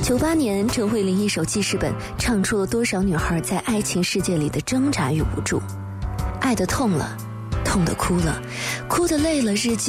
98年，陈慧琳一首记事本唱出了多少女孩在爱情世界里的挣扎与无助。爱得痛了，痛得哭了，哭得累了，日记